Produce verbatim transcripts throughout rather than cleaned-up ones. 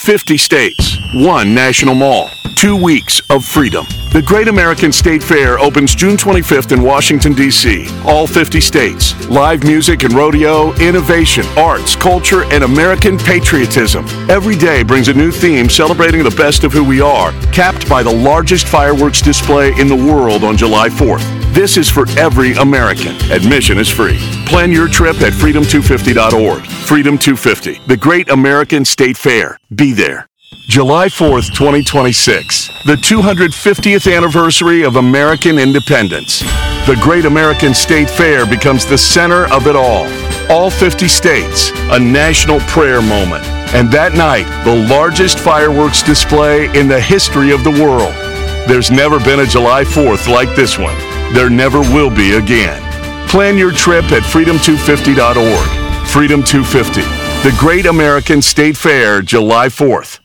fifty states, one national mall, two weeks of freedom. The Great American State Fair opens June twenty-fifth in Washington, D C All fifty states. Live music and rodeo, innovation, arts, culture, and American patriotism. Every day brings a new theme celebrating the best of who we are, capped by the largest fireworks display in the world on July fourth. This is for every American. Admission is free. Plan your trip at freedom two fifty dot org. Freedom two fifty, the Great American State Fair. Be there. July fourth, twenty twenty-six, the two hundred fiftieth anniversary of American independence. The Great American State Fair becomes the center of it all. All fifty states, a national prayer moment. And that night, the largest fireworks display in the history of the world. There's never been a July fourth like this one. There never will be again. Plan your trip at freedom two fifty dot org. Freedom two fifty, the Great American State Fair, July fourth.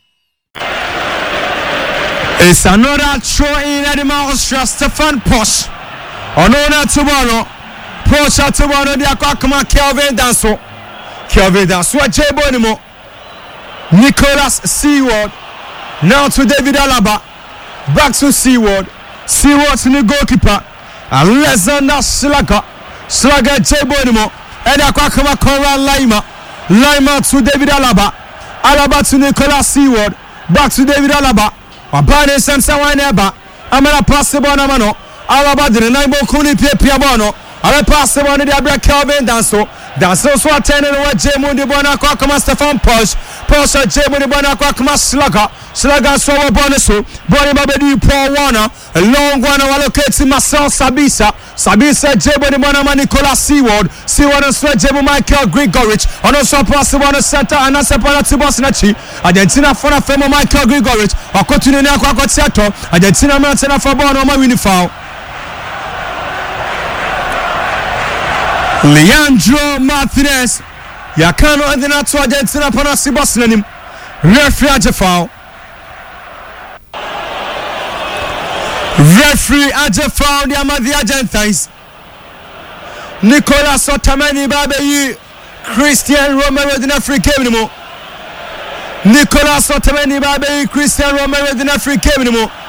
It's another throw in at the Maharashtra, Stefan Posh. Another tomorrow. Posh tomorrow, they are coming Kelvin Danso. Kelvin Danso, J. Bonimo. Nicholas Seward. Now to David Alaba. Back to Seward. Seward to the goalkeeper. Alexander Slager. Slager, J. Bonimo. And they are coming Conrad Lima. Lima to David Alaba. Alaba to Nicholas Seward. Back to David Alaba. Abane Samsa Waneba. Amana pass the ball amano. Alaba didn't know Kuni Piabono. I pass the ball to the Kelvin Danso. Danso so attending what Jemu de Bonaco come Stefan Posh. Posh Jemu de Bonaco come Slager. Slager so bonusu. Body Babedi Paul Warner. A long one allocates Marcel Sabisa. Sabisa Jemu de Bonama Nicolas Seward. Seward and Sweat Jemu Michael Grigorich. On also pass the ball center and a separate Bosnachi. Argentina for a famous Michael Grigorich. Or continue now Quacotiato. Argentina Mountain for Bono Winifal. Leandro Martinez. Yakano and the Nato Argentina Panasi Bosnanim. Referee Ajafal. Referee Ajafal, the Amadi Argentines. Nicolas Otamendi Babayi. Christian Romero in Africa. Nicolas Otamendi Babayi. Christian Romero in Africa.